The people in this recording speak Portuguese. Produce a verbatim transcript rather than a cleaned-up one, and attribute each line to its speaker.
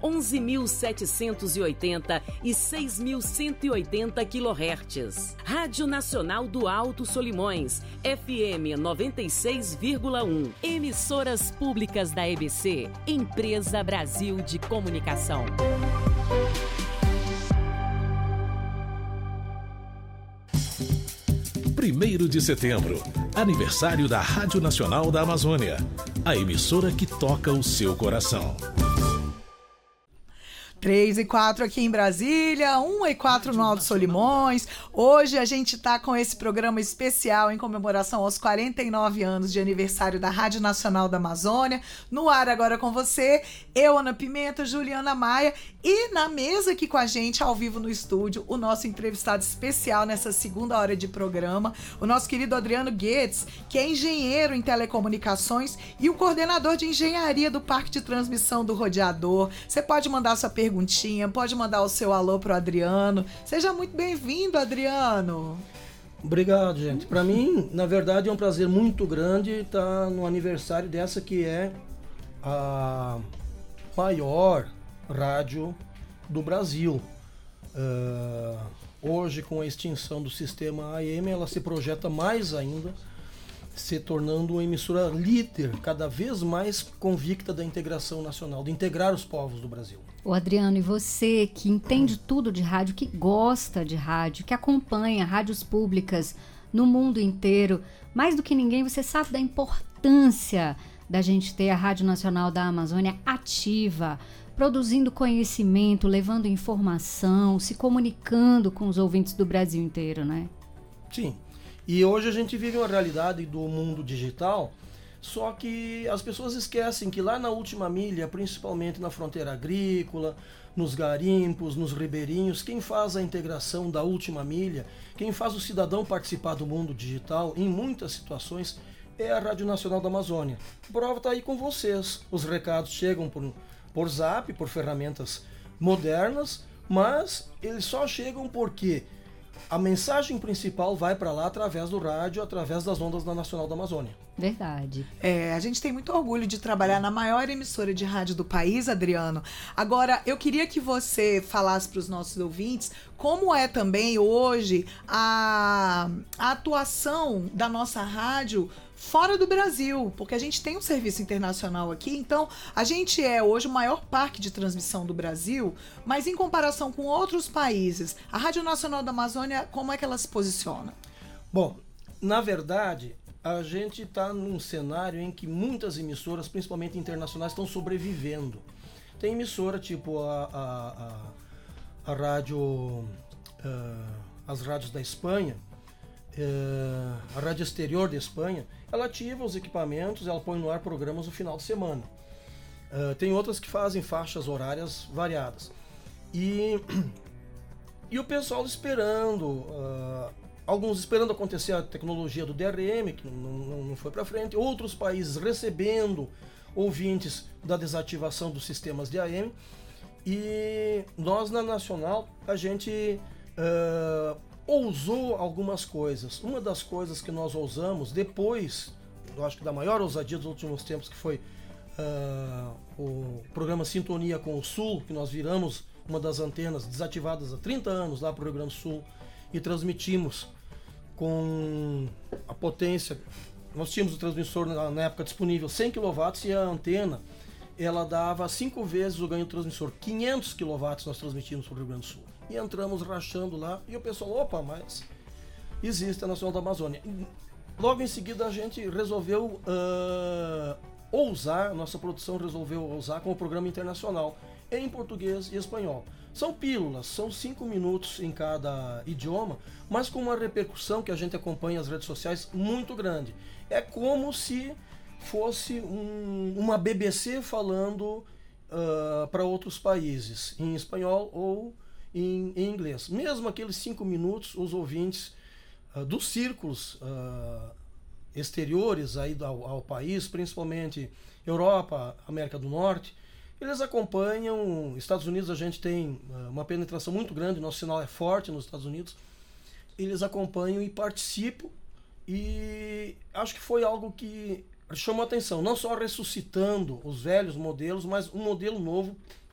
Speaker 1: onze mil setecentos e oitenta e seis mil cento e oitenta quilohertz. Rádio Nacional do Alto Solimões, F M noventa e seis vírgula um. Emissoras públicas da E B C, Empresa Brasil de Comunicação.
Speaker 2: primeiro de setembro, aniversário da Rádio Nacional da Amazônia, a emissora que toca o seu coração.
Speaker 3: três e quatro aqui em Brasília, um e quatro no Alto Solimões. Hoje a gente está com esse programa especial em comemoração aos quarenta e nove anos de aniversário da Rádio Nacional da Amazônia. No ar agora com você, eu, Ana Pimenta, Juliana Maia, e na mesa aqui com a gente, ao vivo no estúdio, o nosso entrevistado especial nessa segunda hora de programa, o nosso querido Adriano Guedes, que é engenheiro em telecomunicações e o coordenador de engenharia do Parque de Transmissão do Rodeador. Você pode mandar sua pergunta perguntinha, pode mandar o seu alô pro Adriano. Seja muito bem-vindo, Adriano.
Speaker 4: Obrigado, gente. Para mim, na verdade, é um prazer muito grande estar no aniversário dessa que é a maior rádio do Brasil. Uh, hoje, com a extinção do sistema A M, ela se projeta mais ainda, se tornando uma emissora líder, cada vez mais convicta da integração nacional, de integrar os povos do Brasil.
Speaker 5: Ô Adriano, e você que entende tudo de rádio, que gosta de rádio, que acompanha rádios públicas no mundo inteiro, mais do que ninguém você sabe da importância da gente ter a Rádio Nacional da Amazônia ativa, produzindo conhecimento, levando informação, se comunicando com os ouvintes do Brasil inteiro, né?
Speaker 4: Sim. E hoje a gente vive uma realidade do mundo digital, só que as pessoas esquecem que lá na última milha, principalmente na fronteira agrícola, nos garimpos, nos ribeirinhos, quem faz a integração da última milha, quem faz o cidadão participar do mundo digital, em muitas situações, é a Rádio Nacional da Amazônia. A prova está aí com vocês. Os recados chegam por, por zap, por ferramentas modernas, mas eles só chegam porque a mensagem principal vai para lá através do rádio, através das ondas da Nacional da Amazônia.
Speaker 5: Verdade.
Speaker 3: É, a gente tem muito orgulho de trabalhar na maior emissora de rádio do país, Adriano. Agora, eu queria que você falasse para os nossos ouvintes como é também hoje a, a atuação da nossa rádio fora do Brasil, porque a gente tem um serviço internacional aqui, então a gente é hoje o maior parque de transmissão do Brasil, mas em comparação com outros países, a Rádio Nacional da Amazônia, como é que ela se posiciona?
Speaker 4: Bom, na verdade, a gente está num cenário em que muitas emissoras, principalmente internacionais, estão sobrevivendo. Tem emissora tipo a, a, a, a rádio, uh, as rádios da Espanha, uh, a Rádio Exterior da Espanha, ela ativa os equipamentos, ela põe no ar programas no final de semana. Uh, tem outras que fazem faixas horárias variadas. E, e o pessoal esperando, uh, alguns esperando acontecer a tecnologia do D R M, que não, não, não foi para frente, outros países recebendo ouvintes da desativação dos sistemas de A M. E nós na Nacional, a gente uh, ousou algumas coisas. Uma das coisas que nós ousamos, depois, eu acho que da maior ousadia dos últimos tempos, que foi uh, o programa Sintonia com o Sul, que nós viramos uma das antenas desativadas há trinta anos lá para o Rio Grande do Sul e transmitimos com a potência. Nós tínhamos o transmissor na, na época disponível cem quilowatts e a antena ela dava cinco vezes o ganho do transmissor, quinhentos quilowatts nós transmitimos para o Rio Grande do Sul. E entramos rachando lá e o pessoal, opa, mas existe a Nacional da Amazônia. E logo em seguida a gente resolveu uh, ousar, nossa produção resolveu ousar com o programa internacional em português e espanhol. São pílulas, são cinco minutos em cada idioma, mas com uma repercussão que a gente acompanha nas redes sociais muito grande. É como se fosse um, uma B B C falando uh, para outros países, em espanhol ou em, em inglês. Mesmo aqueles cinco minutos, os ouvintes uh, dos círculos uh, exteriores aí ao, ao país, principalmente Europa, América do Norte, eles acompanham. Estados Unidos, a gente tem uh, uma penetração muito grande, nosso sinal é forte nos Estados Unidos. Eles acompanham e participam, e acho que foi algo que chamou a atenção, não só ressuscitando os velhos modelos, mas um modelo novo